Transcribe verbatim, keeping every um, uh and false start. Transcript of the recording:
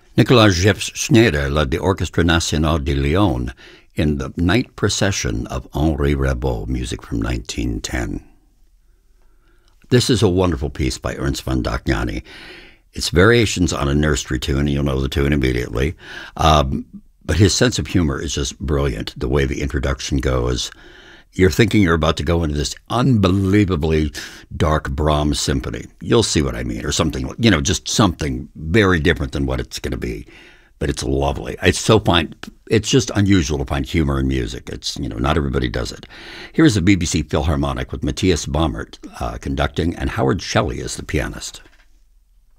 Nicolas Jeff Schneider led the Orchestre National de Lyon in the Night Procession of Henri Rabault, music from nineteen ten. This is a wonderful piece by Ernst von Dohnanyi. It's variations on a nursery tune, and you'll know the tune immediately. Um, but his sense of humor is just brilliant, the way the introduction goes. You're thinking you're about to go into this unbelievably dark Brahms symphony. You'll see what I mean, or something, you know, just something very different than what it's going to be. But it's lovely. It's so fine. It's just unusual to find humor in music. It's, you know, not everybody does it. Here's the B B C Philharmonic with Matthias Baumert uh, conducting and Howard Shelley as the pianist.